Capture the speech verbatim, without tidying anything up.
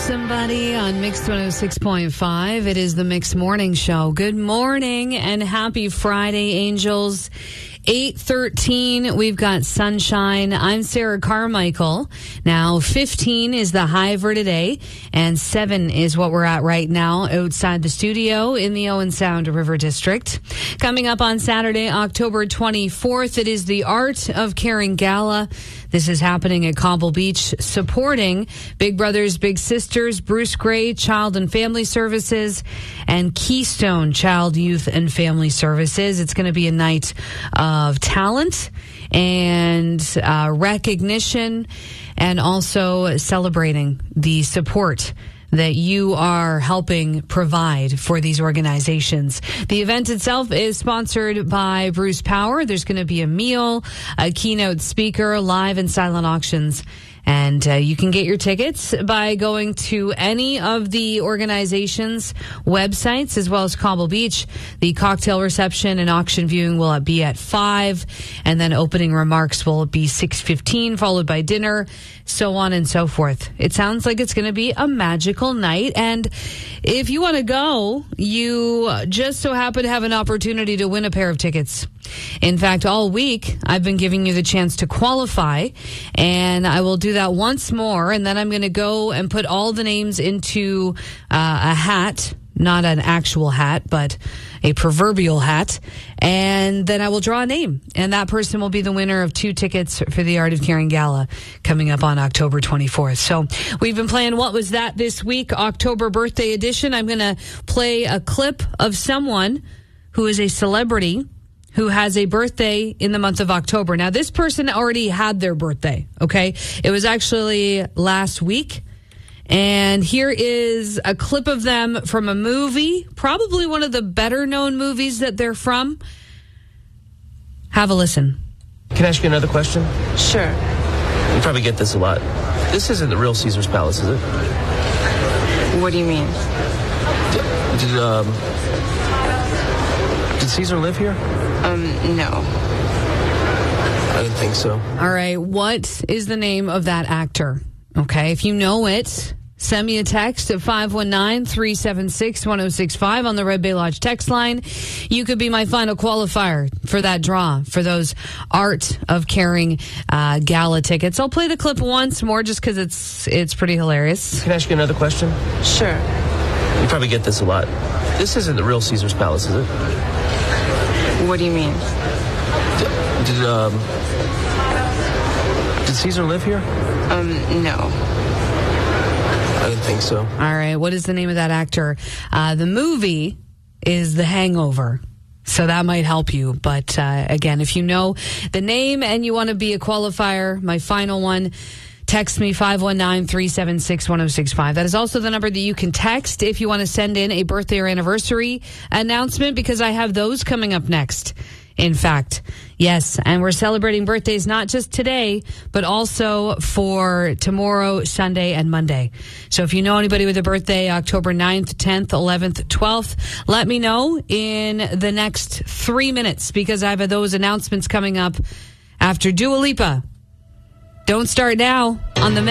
Somebody on Mix one oh six point five. It is the Mix Morning Show. Good morning and happy Friday, Angels. eight thirteen, we've got sunshine. I'm Sarah Carmichael. Now, fifteen is the high for today, and seven is what we're at right now outside the studio in the Owen Sound River District. Coming up on Saturday, October twenty-fourth, it is the Art of Caring Gala. This is happening at Cobble Beach, supporting Big Brothers Big Sisters, Bruce Gray Child and Family Services, and Keystone Child, Youth and Family Services. It's going to be a night of talent and uh, recognition, and also celebrating the support that you are helping provide for these organizations. The event itself is sponsored by Bruce Power. There's going to be a meal, a keynote speaker, live and silent auctions. And uh, you can get your tickets by going to any of the organizations' websites, as well as Cobble Beach. The cocktail reception and auction viewing will be at five, and then opening remarks will be six fifteen, followed by dinner, so on and so forth. It sounds like it's going to be a magical night, and if you want to go, you just so happen to have an opportunity to win a pair of tickets. In fact, all week, I've been giving you the chance to qualify, and I will do that once more, and then I'm going to go and put all the names into uh, a hat, not an actual hat, but a proverbial hat, and then I will draw a name, and that person will be the winner of two tickets for the Art of Caring Gala coming up on October twenty-fourth. So we've been playing What Was That this week, October birthday edition. I'm going to play a clip of someone who is a celebrity who has a birthday in the month of October. Now, this person already had their birthday, okay? It was actually last week. And here is a clip of them from a movie, probably one of the better-known movies that they're from. Have a listen. Can I ask you another question? Sure. You probably get this a lot. This isn't the real Caesar's Palace, is it? What do you mean? Did, did, um... Did Caesar live here? Um, no. I didn't think so. All right, what is the name of that actor? Okay, if you know it, send me a text at five one nine, three seven six, one oh six five on the Red Bay Lodge text line. You could be my final qualifier for that draw for those Art of Caring uh, Gala tickets. I'll play the clip once more just because it's it's pretty hilarious. Can I ask you another question? Sure. You probably get this a lot. This isn't the real Caesar's Palace, is it? What do you mean? Did, did um... Did Caesar live here? Um, no. I didn't think so. All right, what is the name of that actor? Uh, the movie is The Hangover, so that might help you. But uh, again, if you know the name and you want to be a qualifier, my final one, text me five one nine, three seven six, one oh six five. That is also the number that you can text if you want to send in a birthday or anniversary announcement, because I have those coming up next. In fact, yes, and we're celebrating birthdays not just today, but also for tomorrow, Sunday, and Monday. So if you know anybody with a birthday, October ninth, tenth, eleventh, twelfth, let me know in the next three minutes, because I have those announcements coming up after Dua Lipa. Don't start now on the